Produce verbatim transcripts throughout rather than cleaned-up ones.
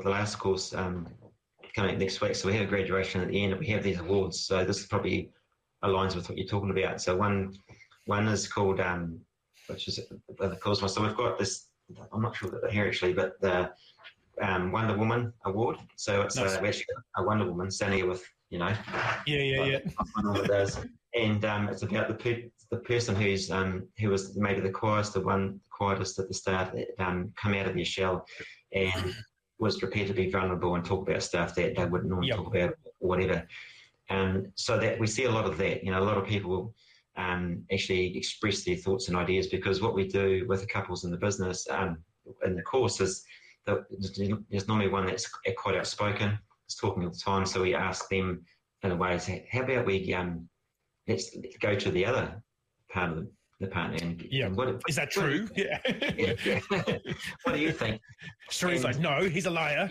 got the last course um, coming next week. So we have a graduation at the end. We have these awards. So this probably aligns with what you're talking about. So one one is called, um, which is the course one. So we've got this. I'm not sure that they're here actually, but the um, Wonder Woman Award. So it's nice. uh, actually a Wonder Woman standing here with, you know, yeah, yeah, like, yeah. One of those. And um, it's about the per- the person who's um, who was maybe the quietest, the one quietest at the start, that um, come out of their shell and was prepared to be vulnerable and talk about stuff that they wouldn't normally yep. talk about or whatever. Um, so that we see a lot of that. You know, a lot of people um, actually express their thoughts and ideas, because what we do with the couples in the business um, in the course is that there's normally one that's quite outspoken, is talking all the time. So we ask them in a way, say, how about we um, let's go to the other part of the, the partner. And, yeah. and what, is that true? What, yeah. yeah, yeah. What do you think? Shereen's like, no, he's a liar.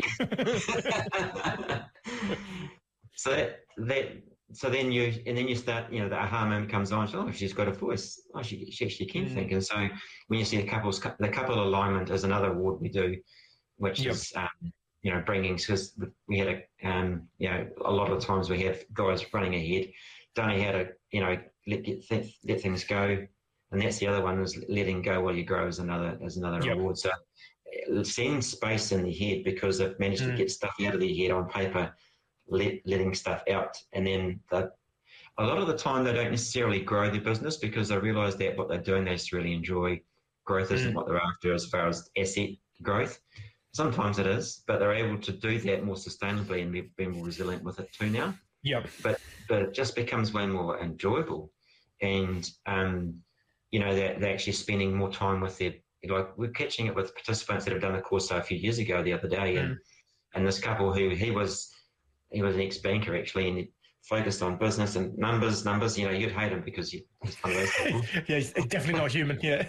so that, that, so then you, and then you start, you know, the aha moment comes on. Oh, she's got a voice. Oh, she, she actually can mm. think. And so when you see the couples, the couple alignment is another award we do, which yep. is, um, you know, bringing, because we had a, um, you know, a lot of the times we have guys running ahead, don't know how to, you know, let get th- let things go, and that's the other one, is letting go while you grow is another is another yep. reward. So seeing space in the head, because they've managed mm. to get stuff out of their head on paper, let, letting stuff out, and then the, a lot of the time they don't necessarily grow their business because they realise that what they're doing they just really enjoy. Growth isn't mm. what they're after as far as asset growth. Sometimes it is, but they're able to do that more sustainably and be more resilient with it too now. Yeah, but but it just becomes way more enjoyable, and um, you know they're, they're actually spending more time with their, like we're catching it with participants that have done the course a few years ago the other day, mm. and and this couple who he was he was an ex-banker actually, and he focused on business and numbers, numbers. You know, you'd hate him because you, he's one of those people. Yeah, he's definitely not human. Yeah,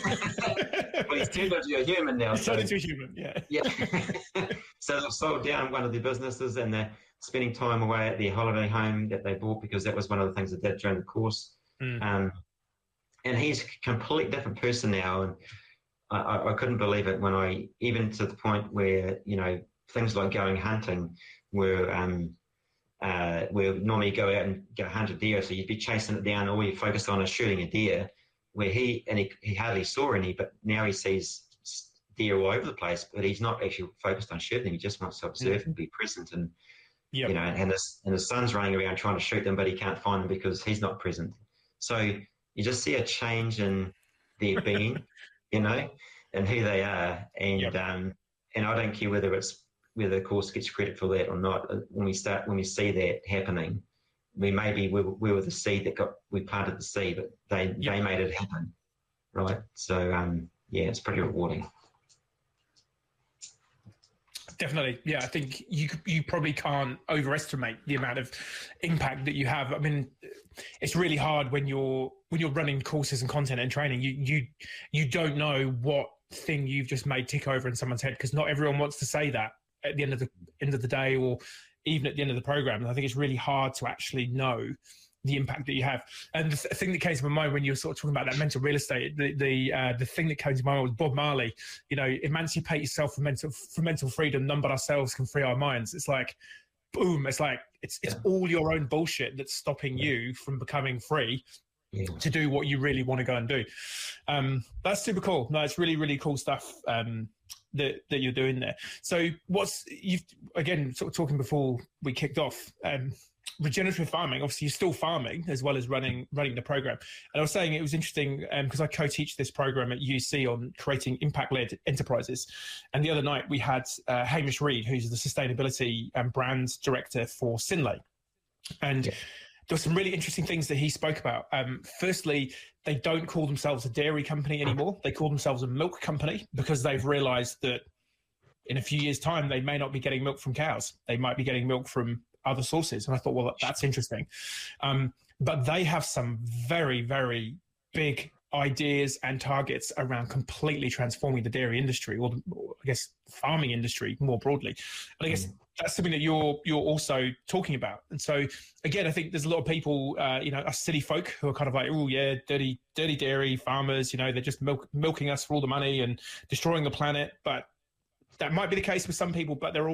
well, he's turned into a human now. He's turned into a human. Yeah, yeah. So they've sold down one of their businesses, and they're spending time away at their holiday home that they bought, because that was one of the things they did during the course. Mm. Um, and he's a complete different person now. And I, I couldn't believe it when I, even to the point where, you know, things like going hunting were, um, uh, where normally you go out and go hunt a deer. So you'd be chasing it down. All you focused on is shooting a deer, where he, and he, he hardly saw any, but now he sees deer all over the place, but he's not actually focused on shooting. He just wants to observe mm. and be present. And, Yep. you know, and his, and his son's running around trying to shoot them, but he can't find them because he's not present. So you just see a change in their being, you know, and who they are. And yep. um, and I don't care whether it's whether the course gets credit for that or not. When we start, when we see that happening, we maybe we, we were the seed that got we planted the seed, but they yep. they made it happen, right? So um, yeah, it's pretty rewarding. Definitely. Yeah, I think you you probably can't overestimate the amount of impact that you have. I mean, it's really hard when you're when you're running courses and content and training. You you you don't know what thing you've just made tick over in someone's head, because not everyone wants to say that at the end of the end of the day, or even at the end of the program. And I think it's really hard to actually know the impact that you have. And the th- thing that came to my mind when you were sort of talking about that mental real estate, the the uh, the thing that came to my mind was Bob Marley. You know, emancipate yourself from mental from mental freedom. None but ourselves can free our minds. It's like, boom. It's like it's it's yeah. all your own bullshit that's stopping yeah. you from becoming free yeah. to do what you really want to go and do. Um, that's super cool. No, it's really really cool stuff. Um, that that you're doing there. So what's you've again sort of talking before we kicked off. Um, regenerative farming, obviously you're still farming as well as running running the program. And I was saying it was interesting because um, I co-teach this program at U C on creating impact-led enterprises. And the other night we had uh, Hamish Reed, who's the sustainability and brand director for Synlait. And yeah. there were some really interesting things that he spoke about. Um, firstly, they don't call themselves a dairy company anymore. They call themselves a milk company, because they've realized that in a few years' time, they may not be getting milk from cows. They might be getting milk from other sources. And I thought, well, that's interesting. Um, but they have some very, very big ideas and targets around completely transforming the dairy industry, or, the, or I guess farming industry more broadly. And I guess mm. that's something that you're you're also talking about. And so again, I think there's a lot of people, uh, you know, us city folk who are kind of like, oh yeah, dirty, dirty dairy farmers, you know, they're just milk, milking us for all the money and destroying the planet. But that might be the case with some people, but they're all